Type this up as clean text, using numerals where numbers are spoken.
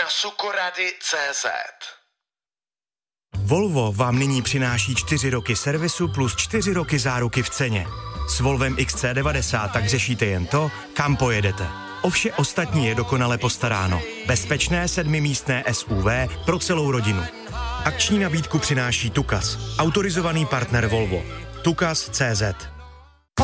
sukorady.cz. Volvo vám nyní přináší 4 roky servisu plus 4 roky záruky v ceně. S Volvem XC90 tak řešíte jen to, kam pojedete. O vše ostatní je dokonale postaráno. Bezpečné 7místné SUV pro celou rodinu. Akční nabídku přináší Tukas, autorizovaný partner Volvo. Tukas.cz